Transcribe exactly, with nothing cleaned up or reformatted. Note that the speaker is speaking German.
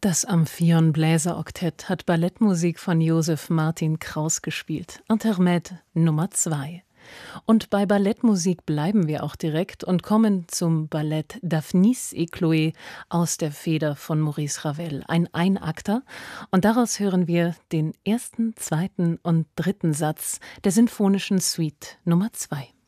Das Amphion Bläseroktett hat Ballettmusik von Joseph Martin Kraus gespielt. Intermezzo Nummer zwei. Und bei Ballettmusik bleiben wir auch direkt und kommen zum Ballett Daphnis et Chloé aus der Feder von Maurice Ravel, ein Einakter. Und daraus hören wir den ersten, zweiten und dritten Satz der Sinfonischen Suite Nummer zwei.